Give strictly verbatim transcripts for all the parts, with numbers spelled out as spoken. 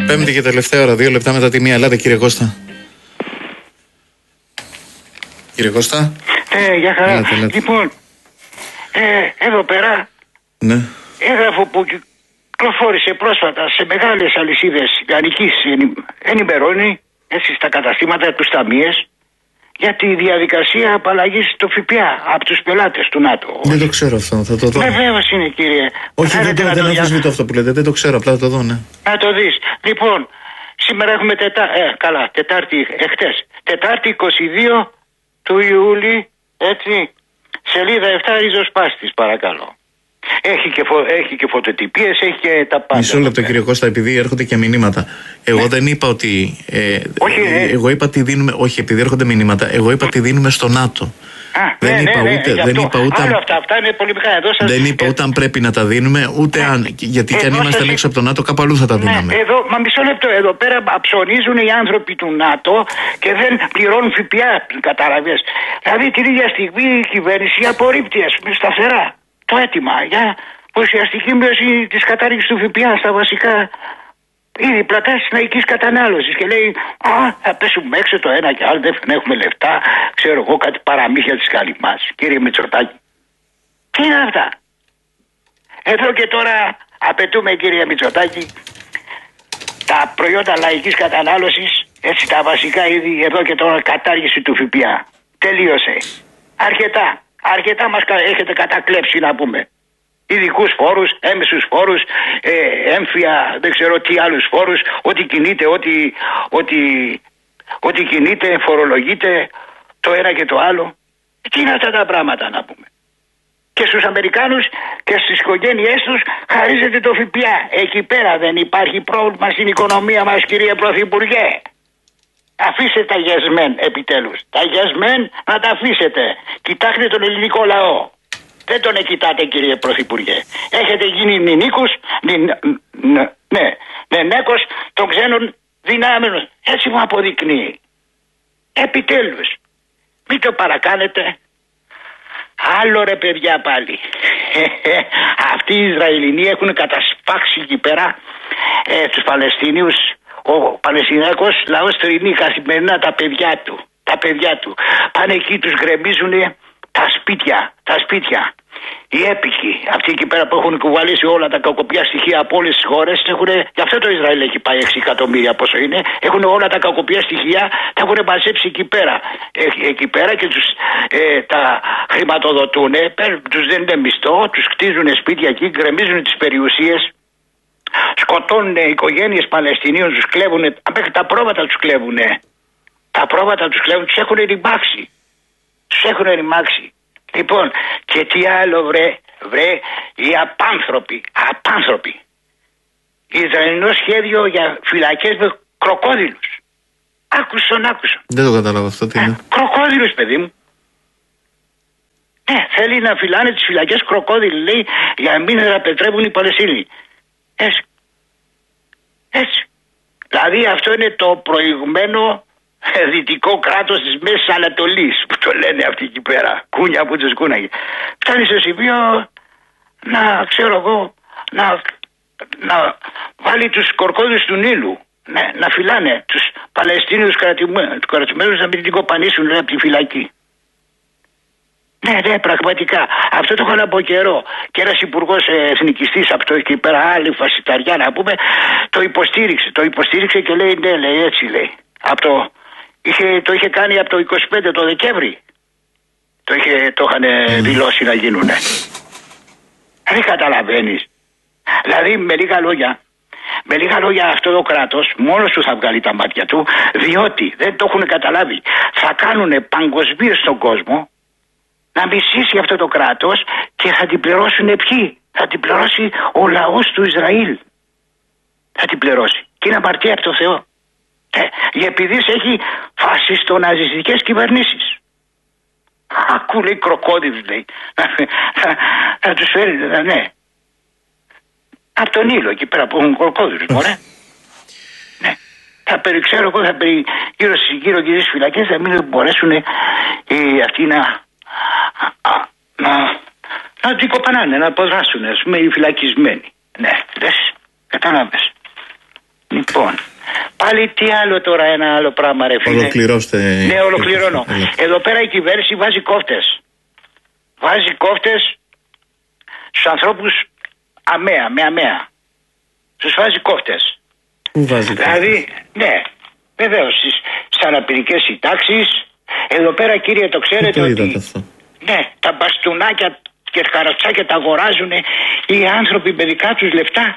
Πέμπτη και τελευταία ώρα, δύο λεπτά μετά τη μία. Ελάτε κύριε Κώστα. Κύριε Κώστα. Ε, για χαρά. Ελάτε, ελάτε. Λοιπόν, ε, εδώ πέρα, ναι. έγγραφο που κυκλοφόρησε πρόσφατα σε μεγάλες αλυσίδες λιανικής ενημερώνει, έτσι, στα καταστήματα, τους ταμείες, για τη διαδικασία απαλλαγής του ΦΠΑ από τους πελάτες του ΝΑΤΟ. Δεν το ξέρω αυτό, θα το δω. Βεβαίως είναι, κύριε. Όχι, δεν, δεν, δεν αμφισβητώ αυτό που λέτε, δεν το ξέρω, απλά θα το δω, ναι. Να το δεις. Λοιπόν, σήμερα έχουμε τετά... ε, καλά, Τετάρτη, εχθές. Τετάρτη είκοσι δύο του Ιούλη, έτσι, σελίδα επτά, ριζοσπάστης, παρακαλώ. Έχει και, φω... έχει και φωτοτυπίες, έχει και τα πάντα. Μισό λεπτό κύριε Κώστα, επειδή έρχονται και μηνύματα. Εγώ ναι. δεν είπα ότι. Ε, όχι, ε, εγώ είπα ότι δίνουμε. Όχι, επειδή έρχονται μηνύματα, εγώ είπα ότι δίνουμε στο ΝΑΤΟ. Α, δεν, ναι, είπα ναι, ούτε, ναι, δεν είπα ούτε. Άλλο αυτά, αυτά είναι πολύ μικρά. Εδώ σας... Δεν είπα ούτε αν πρέπει να τα δίνουμε, ούτε ναι. αν. Γιατί κι αν ήμασταν σας... έξω από το ΝΑΤΟ, κάπου αλλού θα τα δίναμε. Ναι, εδώ, μα μισό λεπτό. Εδώ πέρα ψωνίζουν οι άνθρωποι του ΝΑΤΟ και δεν πληρώνουν ΦΠΑ. Κατάλαβες. Δηλαδή την ίδια στιγμή η κυβέρνηση απορρίπτει, ας πούμε, σταθερά το αίτημα για ουσιαστική μείωση της κατάργησης του ΦΠΑ στα βασικά είδη πλατάς της λαϊκής κατανάλωσης. Και λέει, α, θα πέσουμε έξω το ένα και άλλο, δεν έχουμε λεφτά, ξέρω εγώ, κάτι παραμύθια της καλυμάς. Κύριε Μητσοτάκη, τι είναι αυτά? Εδώ και τώρα απαιτούμε, κύριε Μητσοτάκη, τα προϊόντα λαϊκής κατανάλωσης, έτσι, τα βασικά είδη, εδώ και τώρα κατάργηση του ΦΠΑ. Τελείωσε. Αρκετά, αρκετά μας έχετε κατακλέψει, να πούμε. Ειδικούς φόρους, έμεσους φόρους, ε, έμφυα, δεν ξέρω τι άλλους φόρους, ό,τι κινείται, ό,τι, ό,τι, ό,τι κινείται, φορολογείται, το ένα και το άλλο. Τι είναι αυτά τα πράγματα, να πούμε? Και στους Αμερικάνους και στις οικογένειές τους χαρίζεται το ΦΠΑ. Εκεί πέρα δεν υπάρχει πρόβλημα στην οικονομία μας, κύριε Πρωθυπουργέ? Αφήστε τα γεσμέν επιτέλους. Τα γεσμέν να τα αφήσετε. Κοιτάξτε τον ελληνικό λαό. Δεν τον κοιτάτε, κύριε Πρωθυπουργέ. Έχετε γίνει νηνίκους, νυ, ναι, νενέκος των ξένων δυνάμεων. Έτσι μου αποδεικνύει. Επιτέλους. Μην το παρακάνετε. Άλλο ρε παιδιά πάλι. Αυτοί οι Ισραηλινοί έχουν κατασφάξει εκεί πέρα ε, τους Παλαιστίνιους. Ο Παλαιστινιακός λαός τρινεί καθημερινά τα παιδιά του. Τα παιδιά του. Πάνε εκεί, τους γκρεμίζουν τα σπίτια. Τα σπίτια. Οι έπικοι, αυτοί εκεί πέρα που έχουν κουβαλήσει όλα τα κακοπιά στοιχεία από όλες τις χώρες, γι' αυτό το Ισραήλ έχει πάει έξι εκατομμύρια πόσο είναι, έχουν όλα τα κακοπιά στοιχεία, τα έχουν μαζέψει εκεί πέρα. Εκεί πέρα και τους ε, τα χρηματοδοτούν, τους δίνουν μισθό, τους κτίζουν σπίτια εκεί, γκρεμίζουν τις περιουσίες, σκοτώνουν οικογένειες Παλαιστινίων, τους κλέβουν, μέχρι τα πρόβατα τους κλέβουν. Τα πρόβατα τους κλέβουν, τους έχουν ρημάξει. Τους έχουν ρημάξει. Λοιπόν, και τι άλλο βρε, βρε, οι απάνθρωποι, απάνθρωποι. Ισραηλινό σχέδιο για φυλακές με κροκόδιλους. Άκουσον, άκουσον. Δεν το κατάλαβα αυτό, τι είναι. Κροκόδιλους, παιδί μου. Ναι, θέλει να φυλάνε τις φυλακές κροκόδιλοι, λέει, για να μην δραπετρέπουν οι Παλαιστίνοι. Έτσι. Έτσι. Δηλαδή αυτό είναι το προηγμένο δυτικό κράτος της Μέσης Ανατολής, που το λένε αυτοί εκεί πέρα, κούνια που τους κούναγε. Φτάνει στο σημείο να, ξέρω εγώ, να, να βάλει τους κορκόδους του Νείλου, ναι, να φυλάνε τους Παλαιστίνιους κρατημένους, να μην την κοπανίσουν, λέει, από τη φυλακή. Ναι, ναι, πραγματικά. Αυτό το είχαν από καιρό. Και ένας υπουργός εθνικιστής από το εκεί πέρα, άλλη φασιταριά να πούμε, το υποστήριξε. Το υποστήριξε και λέει, ναι, λέει, έτσι λέει. Από το Είχε, το είχε κάνει από το είκοσι πέντε το Δεκέμβρη. Το, είχε, το είχαν mm. δηλώσει να γίνουνε. Δεν καταλαβαίνεις. Δηλαδή με λίγα λόγια, με λίγα λόγια αυτό το κράτος μόνος του θα βγάλει τα μάτια του, διότι δεν το έχουν καταλάβει. Θα κάνουν παγκοσμίως στον κόσμο να μισήσει αυτό το κράτος και θα την πληρώσουν ποιοι? Θα την πληρώσει ο λαός του Ισραήλ. Θα την πληρώσει. Και είναι αμαρτία από το Θεό. Ε, επειδή έχει φασιστο-ναζιστικές κυβερνήσεις. Ακού, λέει, κροκόδιλους, λέει. Θα, θα τους φέρει, ναι. Από τον Ήλο εκεί πέρα που έχουν κροκόδιλους, μωρέ. Ναι. Θα περιξέρω εγώ, θα περι γύρω στις γύρω γύρω φυλακές, θα μην μπορέσουν ε, αυτοί να, α, να, να την κοπανάνε, να αποδράσουν, ας πούμε, οι φυλακισμένοι. Ναι, λες, κατάλαβες. Λοιπόν, πάλι τι άλλο τώρα, ένα άλλο πράγμα, ρε φίλε. Ολοκληρώστε. Ναι, ολοκληρώνω. Εδώ πέρα η κυβέρνηση βάζει κόφτες. Βάζει κόφτες στους ανθρώπους αμαία, με αμαία. Τους βάζει κόφτες. Πού βάζει κόφτες? Δηλαδή, ναι, βεβαίως, στις, στις αναπηρικές συντάξεις. Εδώ πέρα, κύριε, το ξέρετε το ότι... αυτό. Ναι, τα μπαστούνάκια και καρατσάκια τα αγοράζουν οι άνθρωποι με δικά τους λεφτά.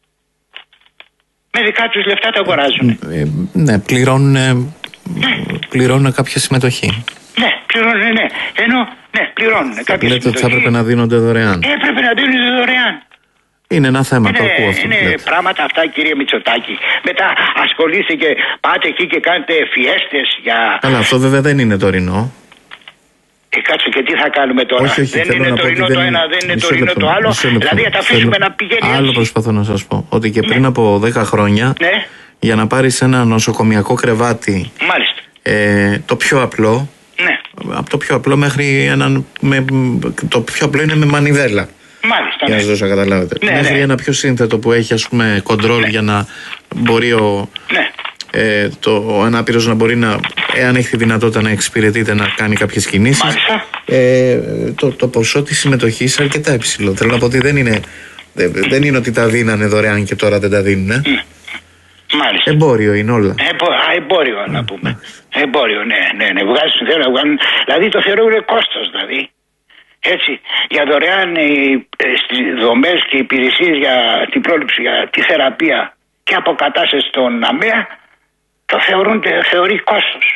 Με δικά τους λεφτά τα αγοράζουν. Ε, ναι, πληρώνουν, ναι. πληρώνουν κάποια συμμετοχή. Ναι, πληρώνουν, ναι. Ενώ, ναι, πληρώνουν κάποια συμμετοχή. Λέτε ότι θα έπρεπε να δίνονται δωρεάν. Έπρεπε να δίνονται δωρεάν. Είναι ένα θέμα, είναι, το ακούω αυτό. Είναι πράγματα αυτά, κύριε Μητσοτάκη. Μετά ασχολείστε και πάτε εκεί και κάνετε φιέστες για... Αλλά αυτό βέβαια δεν είναι τωρινό. Ε, κάτσε, και τι θα κάνουμε τώρα? Όχι, όχι, δεν είναι τωρινό το ένα, δεν είναι τωρινό το άλλο. Δηλαδή θα τα αφήσουμε να πηγαίνει Άλλο έτσι. προσπαθώ να σας πω. Ότι και πριν ναι. από δέκα χρόνια, ναι. για να πάρεις ένα νοσοκομιακό κρεβάτι, μάλιστα, ε, το πιο απλό, ναι. από το πιο απλό μέχρι έναν. Με, το πιο απλό είναι με μανιβέλα. Μάλιστα. Για να ναι. σας δώσω να καταλάβετε. Ναι, μέχρι ναι. ένα πιο σύνθετο που έχει, ας πούμε, κοντρόλ ναι. για να μπορεί ο. Ναι. Ε, το, ο ανάπηρος να μπορεί να, εάν έχει τη δυνατότητα να εξυπηρετείται, να κάνει κάποιες κινήσεις. Ε, το, το ποσό της συμμετοχής είναι αρκετά υψηλό. Θέλω να πω ότι δεν είναι, δεν, δεν είναι ότι τα δίνανε δωρεάν και τώρα δεν τα δίνουν. Ε. Μάλιστα. Εμπόριο είναι όλα. Εμπο, α, εμπόριο να πούμε. Εμπόριο, ναι, ναι, ναι. Βγάζουν, θέλουν να βγάλουν. Δηλαδή το θεωρούν κόστος, δηλαδή. Έτσι, για δωρεάν οι, στις δομές και υπηρεσίες για την πρόληψη, για τη θεραπεία και αποκατάσταση των ΑΜΕΑ, το θεωρούν, θεωρεί κόστος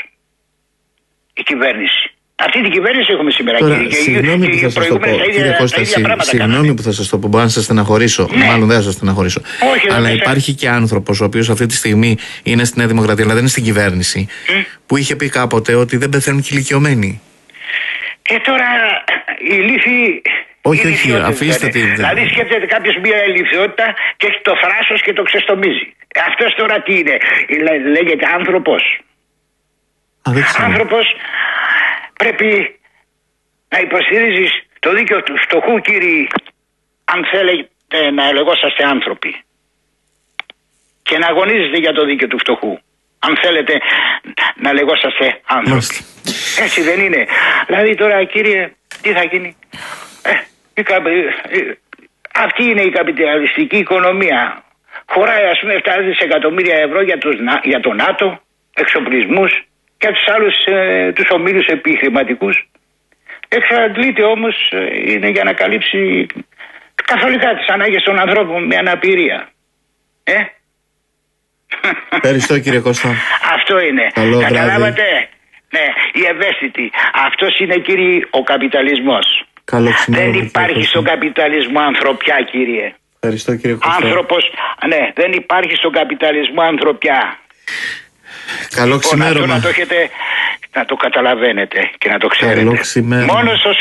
η κυβέρνηση. Αυτή την κυβέρνηση έχουμε σήμερα. Τώρα, κύριε, συγγνώμη που θα σας το πω, κύριε Κώστα, συγγνώμη που θα σας το πω, μπορεί να σας στεναχωρήσω, ναι. μάλλον δεν θα σας στεναχωρήσω. Όχι, αλλά δεν υπάρχει και άνθρωπος ο οποίος αυτή τη στιγμή είναι στη Νέα Δημοκρατία, αλλά δεν είναι στην κυβέρνηση, mm. που είχε πει κάποτε ότι δεν πεθαίνουν και ηλικιωμένοι. Ε, τώρα η λύθη... Όχι, όχι, αφήστε τη. Δηλαδή σκέφτεται κάποιος μια ηλικιότητα και έχει το θράσος και το ξεστομίζει. Αυτός τώρα τι είναι? Λέγεται άνθρωπος. Άνθρωπος πρέπει να υποστηρίζεις το δίκαιο του φτωχού, κύριοι, αν θέλετε να λεγόσαστε άνθρωποι, και να αγωνίζεστε για το δίκαιο του φτωχού, αν θέλετε να λεγόσαστε άνθρωποι. Μάλιστα. Έτσι δεν είναι? Δηλαδή τώρα, κύριε, τι θα γίνει? Ε, η, η, αυτή είναι η καπιταλιστική οικονομία. Χωράει, ας πούμε, επτά δισεκατομμύρια ευρώ για, τους, για το ΝΑΤΟ, εξοπλισμούς και τους άλλους ε, τους ομίλους επιχειρηματικούς. Εξαντλείται όμως, ε, είναι για να καλύψει καθολικά τις ανάγκες των ανθρώπων με αναπηρία. Ε? Ευχαριστώ, κύριε Κώστα. Αυτό είναι. Καλό καταλάβατε? Ναι, οι ευαίσθητοι. Αυτός είναι, κύριε, ο καπιταλισμός. Καλό ξημέρωμα. Δεν υπάρχει στον καπιταλισμό ανθρωπιά, κύριε. Ευχαριστώ, κύριε Κώστα. Άνθρωπος, ναι, δεν υπάρχει στον καπιταλισμό ανθρωπιά. Καλό ξημέρωμα. Να, να το έχετε, να το καταλαβαίνετε και να το ξέρετε. Καλό ξημέρωμα. Μόνο στο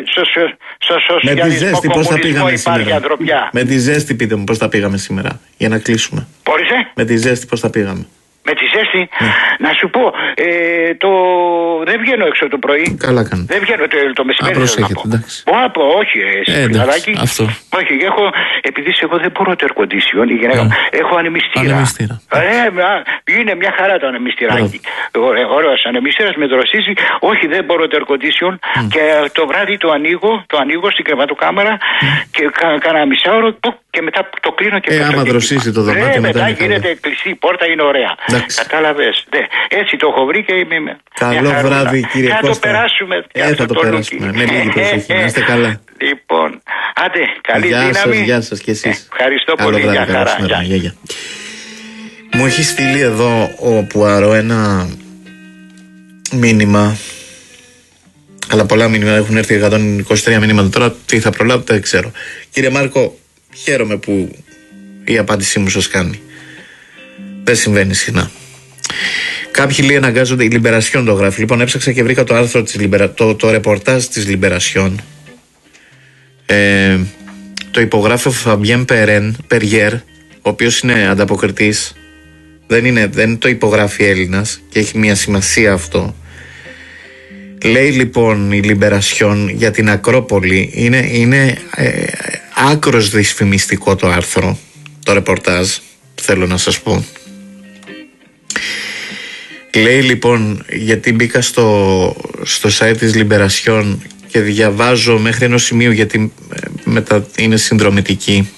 σοσιαλισμό κομμουνισμό υπάρχει ανθρωπιά. Με τη ζέστη πείτε μου πώς τα πήγαμε σήμερα, για να κλείσουμε. Μπορείτε? Με τη ζέστη πώς τα πήγαμε. Με τη ζέστη, ναι. Να σου πω, ε, το... δεν βγαίνω έξω το πρωί. Καλά κάνω. Δεν βγαίνω το, το μεσημέρι. Α, προσέχετε, εντάξει. Μπορώ να πω, όχι, εσύ, ε, εντάξει, αυτό. Όχι, έχω, επειδή εγώ δεν μπορώ το air condition, η γυναίκα μου, έχω ανεμιστήρα. Ανεμιστήρα. Ε, είναι μια χαρά το ανεμιστήράκι. Ωραίος ανεμιστήρας με δροσίζει. Όχι, δεν μπορώ το air condition mm. και το βράδυ το ανοίγω, το ανοίγω στην κρεβατοκάμαρα mm. και κάνα μισάωρο και μετά το κλείνω και ε, άμα δροσίζει το δωμάτιο ε, μετά γίνεται κλειστή η πόρτα, είναι ωραία. Κατάλαβες. Έτσι το έχω βρει και είμαι. Καλό βράδυ, κύριε Κώστα. Θα το περάσουμε. Ε, θα το περάσουμε. Με λίγη προσοχή. Να είστε καλά. Λοιπόν, άντε, καλή γεια δύναμη. Σας, γεια σας και εσείς. Ευχαριστώ καλό πολύ. Βράδυ, για χαρά. Γεια, γεια, γεια. Μου έχει στείλει εδώ ο Πουαρό ένα μήνυμα. Αλλά πολλά μήνυμα έχουν έρθει, εκατόν είκοσι τρία μηνύματα. Τώρα τι θα προλάβω δεν ξέρω. Κύριε Μάρκο, χαίρομαι που η απάντησή μου σας κάνει. Δεν συμβαίνει συχνά. Κάποιοι λέει αναγκάζονται, η Λιμπερασιόν το γράφει. Λοιπόν, έψαξα και βρήκα το άρθρο της Λιμπερα, το, το ρεπορτάζ της Λιμπερασιόν. Ε, το υπογράφει ο Φαμπιέν Περιέρ, ο οποίος είναι ανταποκριτής. Δεν, είναι, δεν το υπογράφει Έλληνας και έχει μια σημασία αυτό. Λέει λοιπόν η Λιμπερασιόν για την Ακρόπολη. Είναι, είναι ε, άκρος δυσφημιστικό το άρθρο, το ρεπορτάζ, θέλω να σας πω. Λέει λοιπόν, γιατί μπήκα στο, στο site της Libération και διαβάζω μέχρι ενός σημείου, γιατί μετά είναι συνδρομητική.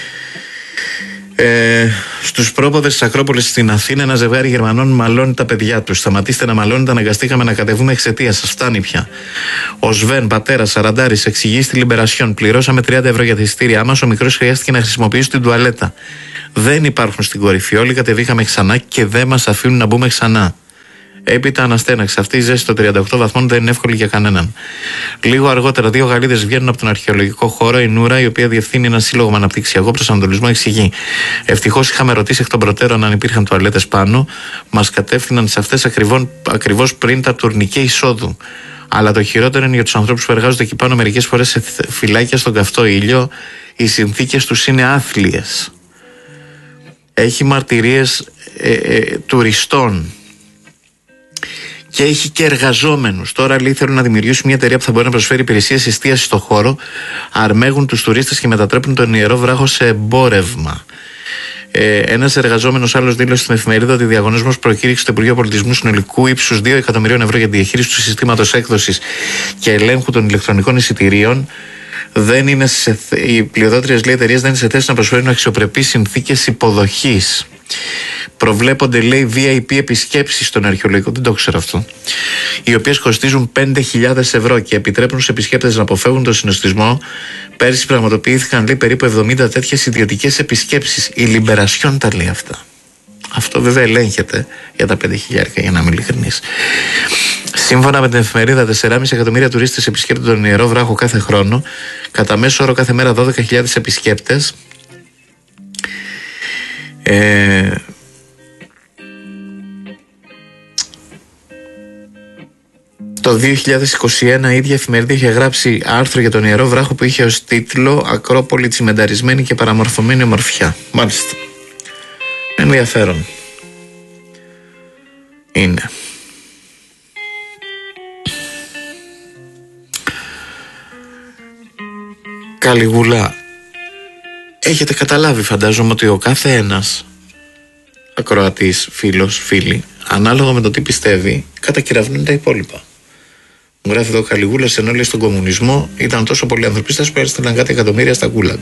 Ε, στους πρόποδες της Ακρόπολης στην Αθήνα, ένα ζευγάρι Γερμανών μαλώνει τα παιδιά τους. Σταματήστε να μαλώνετε, αναγκαστήκαμε να κατεβούμε εξαιτίας σας. Φτάνει πια. Ο Σβέν, πατέρα, σαραντάρης, εξηγεί στη Libération: πληρώσαμε τριάντα ευρώ για τη εισιτήριά μας. Ο μικρός χρειάστηκε να χρησιμοποιήσει την τουαλέτα. Δεν υπάρχουν στην κορυφή. Όλοι κατεβήκαμε ξανά και δεν μας αφήνουν να μπούμε ξανά. Έπειτα αναστέναξε. Αυτή η ζέστη των τριάντα οκτώ βαθμών δεν είναι εύκολη για κανέναν. Λίγο αργότερα, δύο Γαλλίδες βγαίνουν από τον αρχαιολογικό χώρο. Η Νούρα, η οποία διευθύνει ένα σύλλογο με αναπτυξιακό προσανατολισμό, εξηγεί: ευτυχώς είχαμε ρωτήσει εκ των προτέρων αν υπήρχαν τουαλέτες πάνω. Μας κατεύθυναν σε αυτές ακριβώς πριν τα τουρνικέ εισόδου. Αλλά το χειρότερο είναι για τους ανθρώπους που εργάζονται εκεί πάνω, μερικές φορές σε φυλάκια στον καυτό ήλιο. Οι συνθήκες τους είναι άθλιες. Έχει μαρτυρίες ε, ε, τουριστών. Και έχει και εργαζόμενους. Τώρα λέει θέλουν να δημιουργήσουν μια εταιρεία που θα μπορεί να προσφέρει υπηρεσίες εστίασης στο χώρο, αρμέγουν τους τουρίστες και μετατρέπουν τον Ιερό Βράχο σε εμπόρευμα. Ε, ένας εργαζόμενος άλλος δήλωσε στην εφημερίδα ότι διαγωνισμός προκήρυξε στο Υπουργείο Πολιτισμού συνολικού ύψους δύο εκατομμυρίων ευρώ για τη διαχείριση του συστήματος έκδοσης και ελέγχου των ηλεκτρονικών εισιτηρίων. Δεν είναι σε, οι πλειοδότριες εταιρείες δεν είναι σε θέση να προσφέρουν αξιοπρεπείς συνθήκες υποδοχής. Προβλέπονται, λέει, βι άι πι επισκέψεις στον αρχαιολογικό, δεν το ξέρω αυτό, οι οποίες κοστίζουν πέντε χιλιάδες ευρώ και επιτρέπουν στους επισκέπτες να αποφεύγουν τον συνοστισμό. Πέρσι πραγματοποιήθηκαν, λέει, περίπου εβδομήντα τέτοιες ιδιωτικές επισκέψεις. Η Libération τα λέει αυτά. Αυτό βέβαια ελέγχεται για τα πέντε χιλιάδες, για να είμαι ειλικρινής. Σύμφωνα με την εφημερίδα, τέσσερα κόμμα πέντε εκατομμύρια τουρίστες επισκέπτονται τον Ιερό Βράχο κάθε χρόνο. Κατά μέσο όρο κάθε μέρα δώδεκα χιλιάδες επισκέπτες. Ε, το δύο χιλιάδες είκοσι ένα η ίδια εφημερίδα είχε γράψει άρθρο για τον Ιερό Βράχο που είχε ως τίτλο «Ακρόπολη τσιμενταρισμένη και παραμορφωμένη ομορφιά». Μάλιστα. Ενδιαφέρον είναι. Καλιγουλά. Έχετε καταλάβει, φαντάζομαι, ότι ο κάθε ένας ακροατής, φίλος, φίλη, ανάλογα με το τι πιστεύει, κατακυραυνούν τα υπόλοιπα. Μου γράφει εδώ ο Καλιγούλας, ενώ λέει στον κομμουνισμό ήταν τόσο πολλοί ανθρωπίστες που έστειλαν κάτι εκατομμύρια στα γκούλαγ.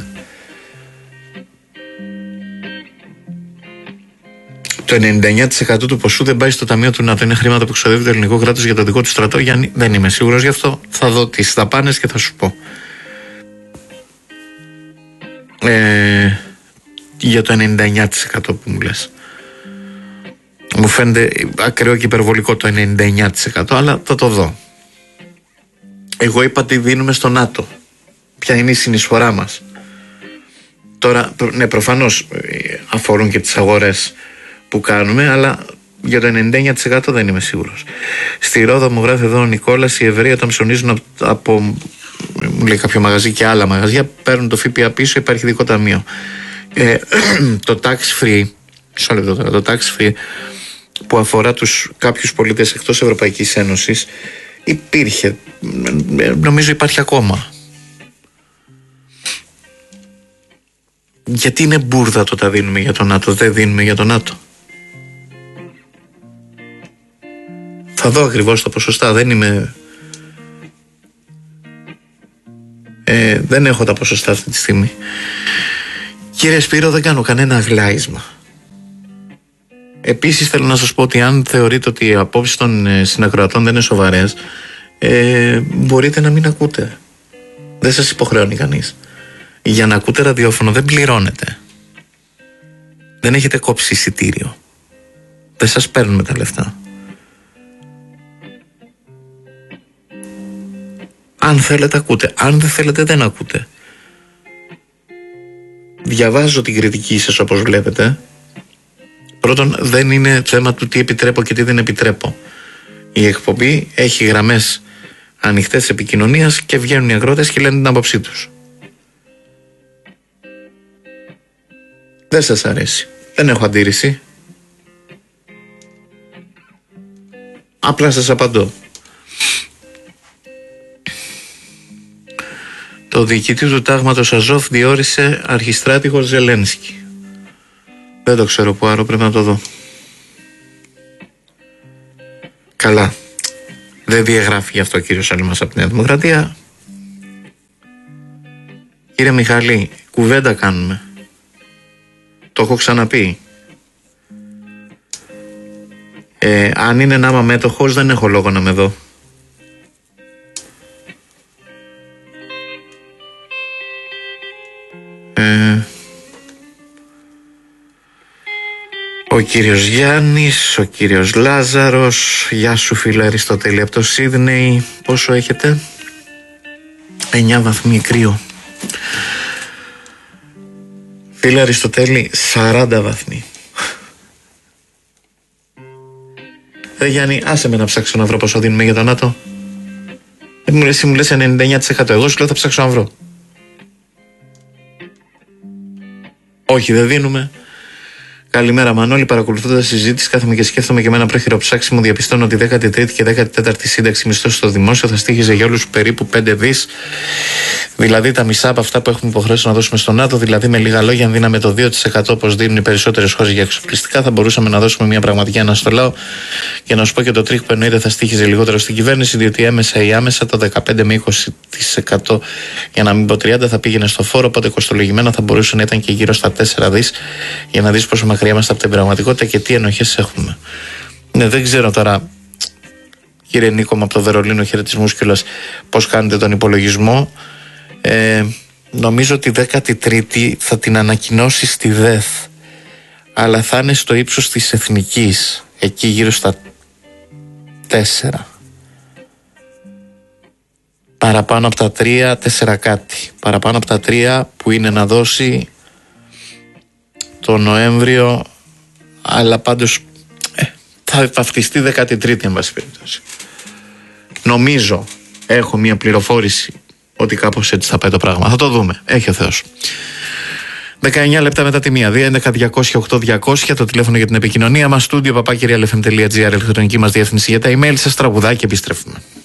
Το ενενήντα εννιά τοις εκατό του ποσού δεν πάει στο ταμείο του ΝΑΤΟ. Είναι χρήματα που ξοδεύει το ελληνικό κράτος για το δικό του στρατό. Γιάννη, δεν είμαι σίγουρος γι' αυτό. Θα δω τις δαπάνες και θα σου πω. Ε, για το ενενήντα εννιά τοις εκατό που μου λες. Μου φαίνεται ακραίο και υπερβολικό το ενενήντα εννιά τοις εκατό, αλλά θα το δω. Εγώ είπα τι δίνουμε στο ΝΑΤΟ. Ποια είναι η συνεισφορά μας. Τώρα, ναι, προφανώς αφορούν και τις αγορές που κάνουμε, αλλά για το ενενήντα εννιά τοις εκατό δεν είμαι σίγουρος. Στη Ρόδο μου γράφει εδώ ο Νικόλας, οι Εβραίοι όταν ψωνίζουν από, από μου λέει κάποιο μαγαζί και άλλα μαγαζιά, παίρνουν το ΦΠΑ πίσω, υπάρχει ειδικό ταμείο. Ε, το tax free, μισό λεπτό τώρα, το tax free που αφορά τους κάποιους πολίτες εκτός Ευρωπαϊκής Ένωσης υπήρχε, νομίζω υπάρχει ακόμα. Γιατί είναι μπουρδα το τα δίνουμε για το ΝΑΤΟ, δεν δίνουμε για το ΝΑΤΟ. Θα δω ακριβώς τα ποσοστά, δεν είμαι... Ε, δεν έχω τα ποσοστά αυτή τη στιγμή. Κύριε Σπύρο, δεν κάνω κανένα αγλάισμα. Επίσης θέλω να σας πω ότι αν θεωρείτε ότι οι απόψεις των ε, συνακροατών δεν είναι σοβαρές, ε, μπορείτε να μην ακούτε. Δεν σας υποχρεώνει κανείς. Για να ακούτε ραδιόφωνο δεν πληρώνετε. Δεν έχετε κόψει εισιτήριο. Δεν σας παίρνουμε τα λεφτά. Αν θέλετε ακούτε, αν δεν θέλετε δεν ακούτε. Διαβάζω την κριτική σας όπως βλέπετε. Πρώτον, δεν είναι θέμα του τι επιτρέπω και τι δεν επιτρέπω. Η εκπομπή έχει γραμμές ανοιχτές επικοινωνίας και βγαίνουν οι αγρότες και λένε την άποψή τους. Δεν σας αρέσει. Δεν έχω αντίρρηση. Απλά σας απαντώ. Το διοικητή του τάγματος Αζόφ διόρισε αρχιστράτηγο Ζελένσκι. Δεν το ξέρω που, άρα πρέπει να το δω. Καλά. Δεν διαγράφει γι' αυτό ο κύριος Σαλήμας από τη Νέα Δημοκρατία. Κύριε Μιχαλή, κουβέντα κάνουμε. Το έχω ξαναπεί. Ε, αν είναι να είμαι μέτοχος, δεν έχω λόγο να με δω. Ε, ο κύριος Γιάννης, ο κύριος Λάζαρος. Γεια σου φίλε Αριστοτέλη από το Σίδνεϊ. Πόσο έχετε? εννιά βαθμοί κρύο. Φίλε Αριστοτέλη, σαράντα βαθμοί. Ρε Γιάννη, άσε με να ψάξω να βρω πόσο δίνουμε για τον ΝΑΤΟ. Εσύ μου λες ενενήντα εννιά τοις εκατό, εγώ σου λέω θα ψάξω να βρω. Όχι, δεν δίνουμε. Καλημέρα Μανώλη, παρακολουθώντας τη συζήτηση κάθομαι και σκέφτομαι και με ένα πρόχειρο ψάξιμο. Διαπιστώνω ότι η δέκατη τρίτη και δέκατη τέταρτη σύνταξη μισθός στο δημόσιο θα στοίχιζε για όλους περίπου πέντε δις. Δηλαδή τα μισά από αυτά που έχουμε υποχρέωση να δώσουμε στο ΝΑΤΟ. Δηλαδή, με λίγα λόγια, αν δίναμε το δύο τοις εκατό όπως δίνουν οι περισσότερες χώρες για εξοπλιστικά, θα μπορούσαμε να δώσουμε μια πραγματική αναστολά. Και να σου πω και το τρίχ που εννοείται θα στοίχιζε λιγότερο στην κυβέρνηση, διότι έμεσα ή άμεσα το δεκαπέντε με είκοσι τοις εκατό, για να μην πω τριάντα τοις εκατό, θα πήγαινε στο φόρο. Οπότε κοστολογημένα θα μπορούσε να ήταν και γύρω στα τέσσερα δις, για να δεις πόσο μακριά είμαστε από την πραγματικότητα και τι ενοχές έχουμε. Ναι, δεν ξέρω τώρα, κύριε Νίκο, από το Βερολίνο, χαιρετισμούς κιόλας, πώς κάνετε τον υπολογισμό. Ε, νομίζω ότι δέκατη τρίτη θα την ανακοινώσει στη ΔΕΘ, αλλά θα είναι στο ύψος της εθνικής, εκεί γύρω στα τέσσερα. Παραπάνω από τα τρία, τέσσερα κάτι. Παραπάνω από τα τρία που είναι να δώσει το Νοέμβριο, αλλά πάντως ε, θα βαφτιστεί δέκατη τρίτη εν πάση περιπτώσει. Νομίζω, έχω μια πληροφόρηση ότι κάπως έτσι θα πάει το πράγμα. Θα το δούμε. Έχει ο Θεός. δεκαεννιά λεπτά μετά τη μία. δύο έντεκα διακόσια οκτώ διακόσια το τηλέφωνο για την επικοινωνία μας. Στούντιο παπάκυριαλεφm.gr, ηλεκτρονική μας διεύθυνση για τα email σας. Τραγουδάκι, επιστρέφουμε.